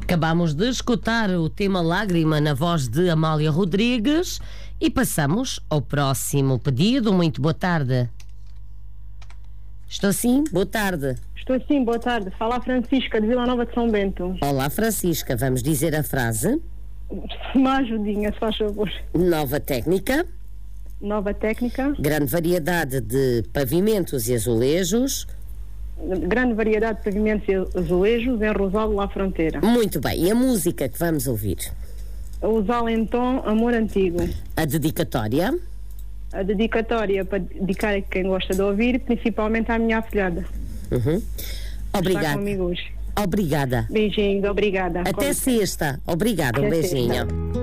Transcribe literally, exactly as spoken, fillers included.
Acabamos de escutar o tema Lágrima na voz de Amália Rodrigues e passamos ao próximo pedido. Muito boa tarde. Estou sim? Boa tarde. Estou sim, boa tarde. Fala a Francisca de Vila Nova de São Bento. Olá, Francisca. Vamos dizer a frase. Uma ajudinha, se faz favor. Nova técnica. Nova técnica. Grande variedade de pavimentos e azulejos. Grande variedade de pavimentos e azulejos em Rosal La Fronteira. Muito bem. E a música que vamos ouvir? Os Alentón, Amor Antigo. A dedicatória? A dedicatória para dedicar a quem gosta de ouvir, principalmente à minha afilhada. Uhum. Obrigada. Está comigo hoje. Obrigada. Beijinho, obrigada. Até sexta. Obrigada, um Até beijinho. Sexta.